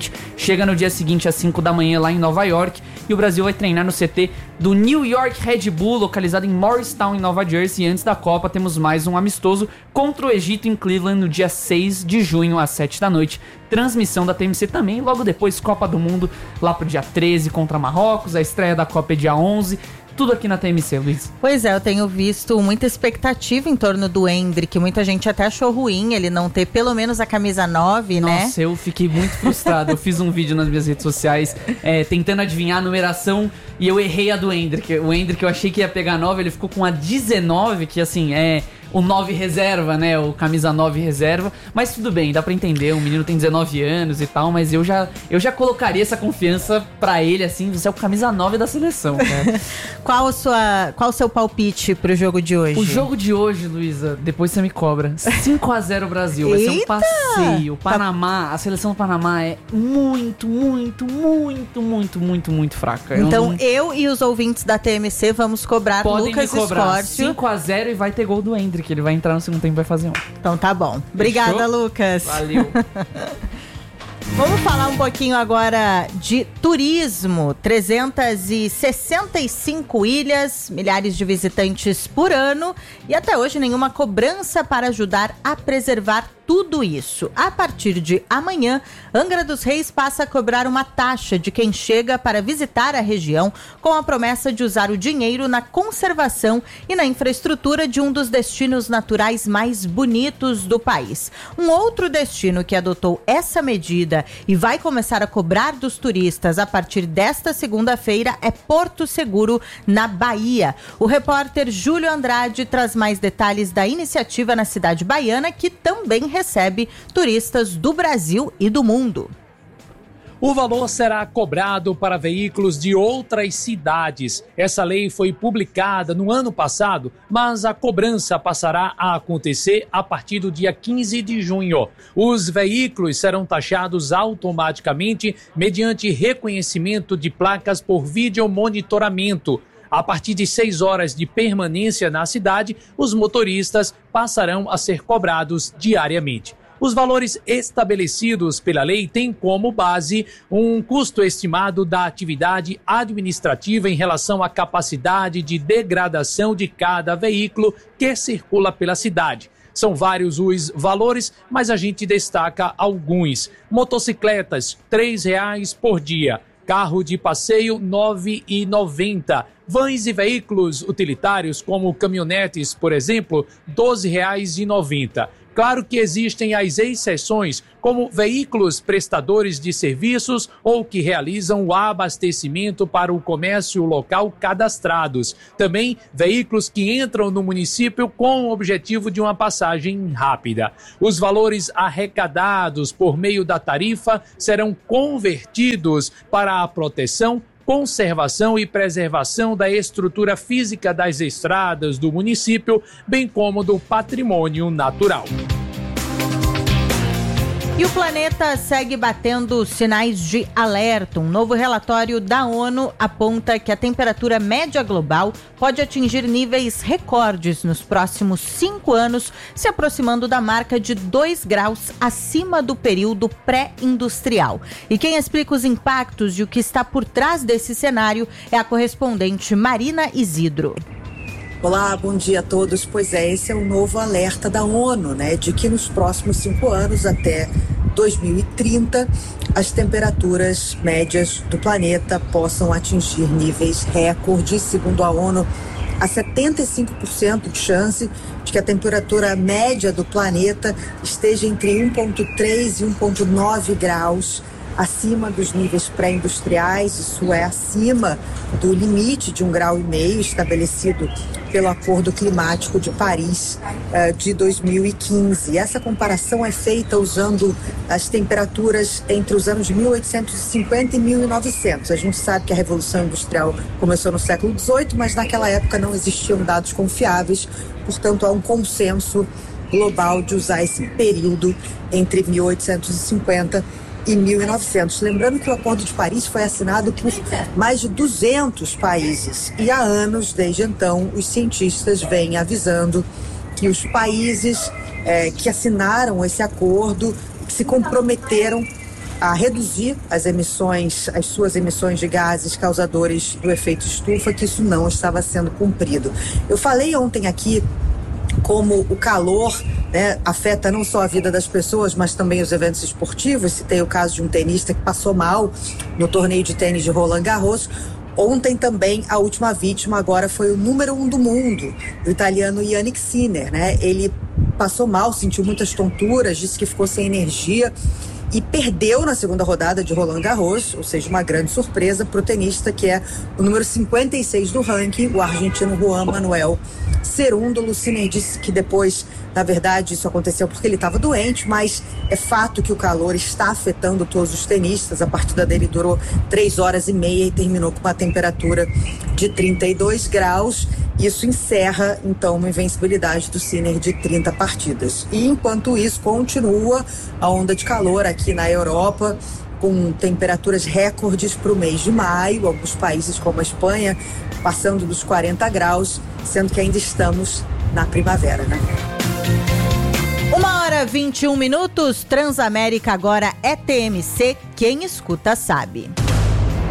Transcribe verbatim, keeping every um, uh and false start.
noite, chega no dia seguinte às cinco da manhã lá em Nova York, e o Brasil vai treinar no C T do New York Red Bull, localizado em Morristown, em Nova Jersey. E antes da Copa temos mais um amistoso contra o Egito em Cleveland no dia seis de junho às sete da noite. Transmissão da T M C também, logo depois Copa do Mundo lá pro dia treze contra Marrocos, a estreia da Copa é dia onze. Tudo aqui na T M C, Luiz. Pois é, eu tenho visto muita expectativa em torno do Endrick. Muita gente até achou ruim ele não ter pelo menos a camisa nove, Nossa, né? Nossa, eu fiquei muito frustrado. Eu fiz um vídeo nas minhas redes sociais é, tentando adivinhar a numeração e eu errei a do Endrick. O Endrick eu achei que ia pegar nove, ele ficou com a dezenove, que assim, é o nove reserva, né? O camisa nove reserva. Mas tudo bem, dá pra entender. O menino tem dezenove anos e tal, mas eu já, eu já colocaria essa confiança pra ele, assim. Você é o camisa nove da seleção, cara. Qual, a sua, qual o seu palpite pro jogo de hoje? O jogo de hoje, Luísa, depois você me cobra. cinco a zero Brasil. Vai ser um passeio. Panamá, a seleção do Panamá é muito, muito, muito, muito, muito, muito fraca. Então eu, não... eu e os ouvintes da T M C vamos cobrar Podem Lucas cobrar Escórcio. cinco a zero e vai ter gol do Endrick. Ele vai entrar no segundo tempo e vai fazer um. Então tá bom. Obrigada, Fechou? Lucas. Valeu. Vamos falar um pouquinho agora de turismo. trezentas e sessenta e cinco ilhas, milhares de visitantes por ano e até hoje nenhuma cobrança para ajudar a preservar tudo isso. A partir de amanhã, Angra dos Reis passa a cobrar uma taxa de quem chega para visitar a região, com a promessa de usar o dinheiro na conservação e na infraestrutura de um dos destinos naturais mais bonitos do país. Um outro destino que adotou essa medida e vai começar a cobrar dos turistas a partir desta segunda-feira é Porto Seguro, na Bahia. O repórter Júlio Andrade traz mais detalhes da iniciativa na cidade baiana, que também recebe turistas do Brasil e do mundo. O valor será cobrado para veículos de outras cidades. Essa lei foi publicada no ano passado, mas a cobrança passará a acontecer a partir do dia quinze de junho. Os veículos serão taxados automaticamente mediante reconhecimento de placas por videomonitoramento. A partir de seis horas de permanência na cidade, os motoristas passarão a ser cobrados diariamente. Os valores estabelecidos pela lei têm como base um custo estimado da atividade administrativa em relação à capacidade de degradação de cada veículo que circula pela cidade. São vários os valores, mas a gente destaca alguns. Motocicletas, três reais por dia. Carro de passeio, nove reais e noventa centavos. Vans e veículos utilitários, como caminhonetes, por exemplo, doze reais e noventa centavos. Claro que existem as exceções, como veículos prestadores de serviços ou que realizam o abastecimento para o comércio local cadastrados. Também veículos que entram no município com o objetivo de uma passagem rápida. Os valores arrecadados por meio da tarifa serão convertidos para a proteção, conservação e preservação da estrutura física das estradas do município, bem como do patrimônio natural. E o planeta segue batendo sinais de alerta. Um novo relatório da ONU aponta que a temperatura média global pode atingir níveis recordes nos próximos cinco anos, se aproximando da marca de dois graus acima do período pré-industrial. E quem explica os impactos e o que está por trás desse cenário é a correspondente Marina Isidro. Olá, bom dia a todos. Pois é, esse é o novo alerta da ONU, né, de que nos próximos cinco anos, até dois mil e trinta, as temperaturas médias do planeta possam atingir níveis recordes. Segundo a ONU, há setenta e cinco por cento de chance de que a temperatura média do planeta esteja entre um vírgula três e um vírgula nove graus acima dos níveis pré-industriais. Isso é acima do limite de um grau e meio estabelecido pelo Acordo Climático de Paris uh, de dois mil e quinze. Essa comparação é feita usando as temperaturas entre os anos mil oitocentos e cinquenta e mil e novecentos. A gente sabe que a Revolução Industrial começou no século dezoito, mas naquela época não existiam dados confiáveis, portanto há um consenso global de usar esse período entre mil oitocentos e cinquenta e mil e novecentos. Lembrando que o Acordo de Paris foi assinado por mais de duzentos países e há anos, desde então, os cientistas vêm avisando que os países é, que assinaram esse acordo, que se comprometeram a reduzir as emissões, as suas emissões de gases causadores do efeito estufa, que isso não estava sendo cumprido. Eu falei ontem aqui como o calor, né, afeta não só a vida das pessoas, mas também os eventos esportivos. Citei o caso de um tenista que passou mal no torneio de tênis de Roland Garros. Ontem também a última vítima agora foi o número um do mundo, o italiano Jannik Sinner, né? Ele passou mal, sentiu muitas tonturas, disse que ficou sem energia e perdeu na segunda rodada de Roland Garros, ou seja, uma grande surpresa para o tenista que é o número cinquenta e seis do ranking, o argentino Juan Manuel Cerúndolo. Sinner disse que depois, na verdade, isso aconteceu porque ele estava doente, mas é fato que o calor está afetando todos os tenistas. A partida dele durou três horas e meia e terminou com uma temperatura de trinta e dois graus. Isso encerra, então, uma invencibilidade do Sinner de trinta partidas. E, enquanto isso, continua a onda de calor aqui na Europa, com temperaturas recordes para o mês de maio. Alguns países, como a Espanha, passando dos quarenta graus, sendo que ainda estamos na primavera, né? Uma hora e vinte e um minutos, Transamérica agora é T M C, quem escuta sabe.